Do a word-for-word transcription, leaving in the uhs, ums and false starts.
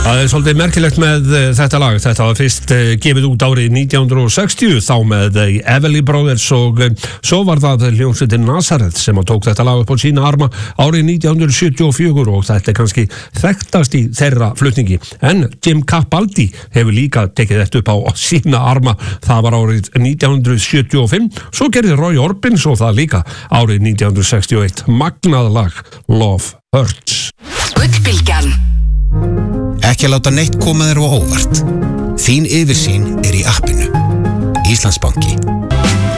Það er svolítið merkilegt með uh, þetta lag. Þetta var fyrst uh, gefið út árið nítján hundruð sextíu, þá með uh, Everly Brothers og uh, svo var það hljómsveitin Nazareth sem að tók þetta lag upp á sína arma árið nítján hundruð sjötíu og fjögur og þetta er kannski þekktast í þeirra flutningi. En Jim Capaldi hefur líka tekið þetta upp á sína arma. Það var árið nítján hundruð sjötíu og fimm. Svo gerði Roy Orbison svo það líka árið nítján hundruð sextíu og eitt. Magnað lag, Love Hurts. Gullbylgjan. Ekki láta neitt koma þér á óvart. Þín yfirsýn er í appinu. Íslandsbanki.